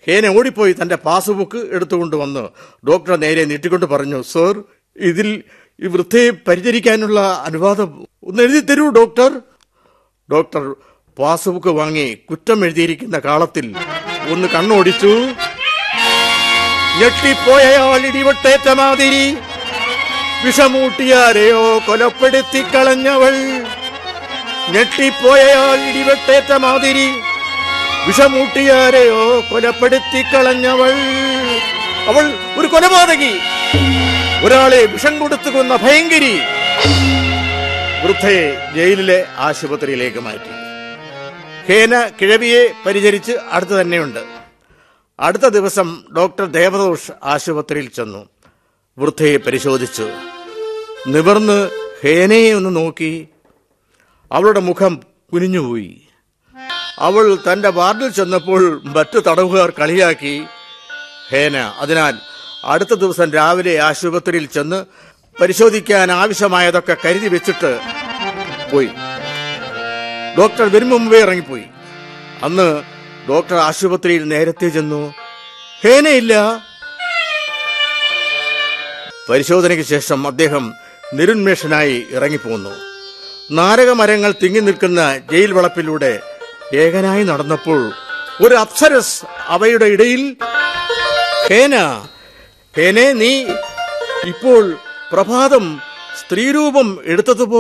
ഹേന ഓടിപ്പോയി തന്റെ പാസ്ബുക്ക് എടുത്തുകൊണ്ടുവന്ന് ഡോക്ടറെ നേരെ നീട്ടിക്കൊണ്ട് പറഞ്ഞു, സർ, ഇതിൽ ഈ വൃദ്ധയെ പരിചരിക്കാനുള്ള അനുവാദം ഒന്ന് എഴുതി തരൂ ഡോക്ടർ. ഡോക്ടർ പാസ്ബുക്ക് വാങ്ങി കുറ്റം എഴുതിയിരിക്കുന്ന കാളത്തിൽ ഒന്ന് കണ്ണോടിച്ചു. ഞെട്ടിപ്പോയയാൾ ഇടിവെട്ടേറ്റ മാതിരി, വിഷമൂട്ടിയാരെയോ കൊലപ്പെടുത്തി കളഞ്ഞവൾ. ഞെട്ടിപ്പോയയാൾ ഇടിവെട്ടേറ്റ മാതിരി, വിഷമൂട്ടിയാരെയോ കൊലപ്പെടുത്തി കളഞ്ഞവൾ. അവൾ ഒരു കൊലപാതകി, ഒരാളെ വിഷം കൊടുത്തു കൊന്ന ഭയങ്കരി. വൃദ്ധയെ ജയിലിലെ ആശുപത്രിയിലേക്ക് മാറ്റി. ഹേന കിഴവിയെ പരിചരിച്ച് അടുത്ത് തന്നെയുണ്ട്. അടുത്ത ദിവസം ഡോക്ടർ ദേവദോഷ് ആശുപത്രിയിൽ ചെന്നു. വൃദ്ധയെ പരിശോധിച്ചു. നിവർന്ന് ഹേനയെ ഒന്ന് നോക്കി. അവളുടെ മുഖം കുനിഞ്ഞുപോയി. അവൾ തന്റെ വാർഡിൽ ചെന്നപ്പോൾ മറ്റു തടവുകാർ കളിയാക്കി ഹേന. അതിനാൽ അടുത്ത ദിവസം രാവിലെ ആശുപത്രിയിൽ ചെന്ന് പരിശോധിക്കാൻ ആവശ്യമായതൊക്കെ കരുതി വെച്ചിട്ട് പോയി. ഡോക്ടർ വരും മുമ്പേ ഇറങ്ങിപ്പോയി. അന്ന് ഡോക്ടർ ആശുപത്രിയിൽ നേരത്തെ ചെന്നു. ഹേനയില്ല. പരിശോധനയ്ക്ക് ശേഷം അദ്ദേഹം നിരുന്മേഷനായി ഇറങ്ങിപ്പോന്നു. നാരകമരങ്ങൾ തിങ്ങി നിൽക്കുന്ന ജയിൽ വളപ്പിലൂടെ ഏകനായി നടന്നപ്പോൾ ഒരു അപ്സരസ് അവയുടെ ഇടയിൽ, ഹേനെ, നീ ഇപ്പോൾ പ്രഭാതം സ്ത്രീരൂപം എടുത്തതുപോലെ